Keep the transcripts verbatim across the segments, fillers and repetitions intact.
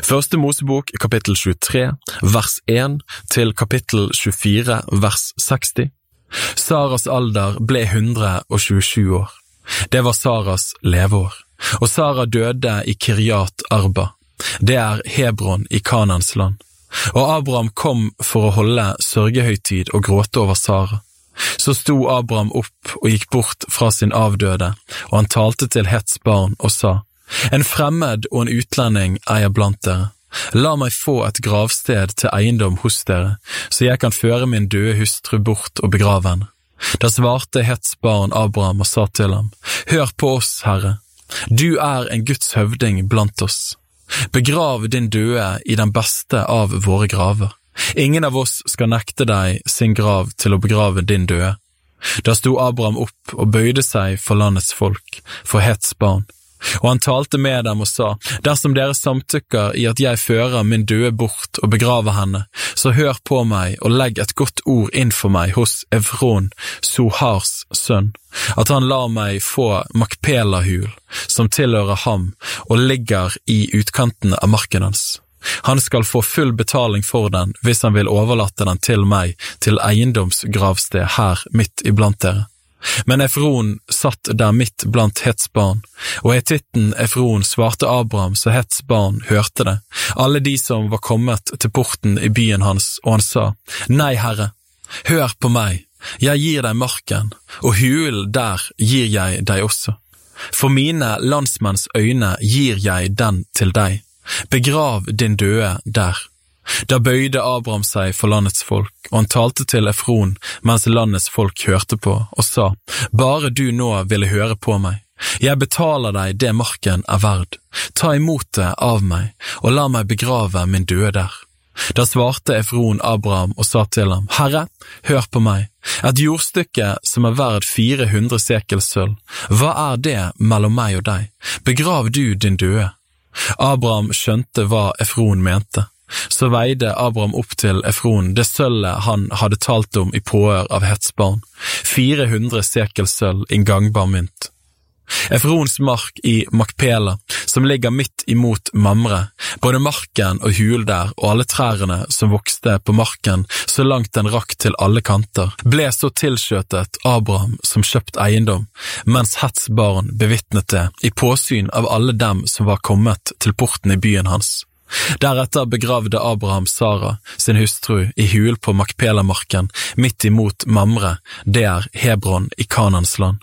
Første Mosebok, kapittel tjuetre, vers én til kapittel tjuefire, vers seksti. Saras alder ble hundre og tjuesju år. Det var Saras leveår. Og Sara døde i Kirjat Arba. Det er Hebron i Kanans land. Og Abraham kom for å holde sørgehøytid og gråte over Sara. Så sto Abraham opp og gikk bort fra sin avdøde, og han talte til Hets barn og sa: En fremmed og en utlending er jeg blant dere. La meg få et gravsted til eiendom hos dere, så jeg kan føre min døde hustru bort og begrave henne. Da svarte Hets barn Abraham og sa til ham: Hør på oss, Herre. Du er en Guds høvding blant oss. Begrav din døde i den beste av våre graver. Ingen av oss skal nekte deg sin grav til å begrave din døde. Da sto Abraham opp og bøyde seg for landets folk, for Hets barn. Og han talte med dem og sa: Dersom dere samtykker i at jeg fører min døde bort og begraver henne, så hør på meg og legg et godt ord inn for meg hos Efron, Sohars sønn, at han lar meg få Makpela-hul, som tilhører ham og ligger i utkanten av marken hans. Han skal få full betaling for den hvis han vil overlate den til meg til eiendomsgravsted her midt iblant dere. Men Efron satt der midt blant Hets barn, og hetitten Efron svarte Abraham så Hets barn hørte det, alle de som var kommet til porten i byen hans, og han sa: Nei, Herre, hør på meg, jeg gir deg marken, og hulen der gir jeg deg også. For mine landsmenns øyne gir jeg den til deg. Begrav din døde der. Da bøyde Abraham seg for landets folk, og han talte til Efron mens landets folk hørte på, og sa: Bare du nå ville høre på meg. Jeg betaler deg det marken er verd. Ta imot det av meg, og la meg begrave min døde der. Da svarte Efron Abraham og sa til ham: Herre, hør på meg. Et jordstykke som er verd fire hundre sekel sølv. Hva er det mellom meg og deg? Begrav du din døde. Abraham skjønte hva Efron mente. Så veide Abraham opp til Efron det sølvet han hadde talt om i påhør av Hets barn, fire hundre sekel sølv i gangbar mynt. Efrons mark i Makpela, som ligger midt imot Mamre, både marken og hul der og alle trærne som vokste på marken så langt den rakk til alle kanter, ble så tilskjøtet Abraham som kjøpt eiendom, mens Hets barn bevitnet det i påsyn av alle dem som var kommet til porten i byen hans. Deretter begravde Abraham Sara, sin hustru, i hul på Makpela-marken, midt imot Mamre, det er Hebron i Kanans land.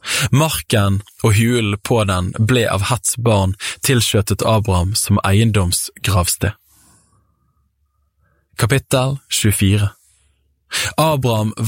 Marken og hulen på den ble av Hets barn tilskjøtet Abraham som eiendomsgravsted. Kapittel tjuefire. Abraham